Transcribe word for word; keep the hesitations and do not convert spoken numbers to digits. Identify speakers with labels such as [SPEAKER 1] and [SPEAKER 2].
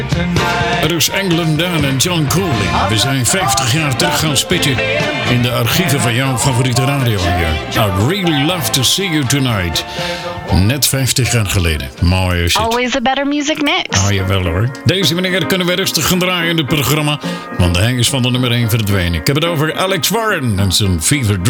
[SPEAKER 1] Dus England Down en John Cooling. We zijn vijftig jaar terug gaan spitten in de archieven van jouw favoriete radio hier. I'd really love to see you tonight. Net vijftig jaar geleden. Mooie shit.
[SPEAKER 2] Always a better music mix.
[SPEAKER 1] Ah, jawel hoor. Deze meneer kunnen we rustig gaan draaien in het programma, want hij is van de nummer één verdwenen. Ik heb het over Alex Warren en zijn Fever Dream.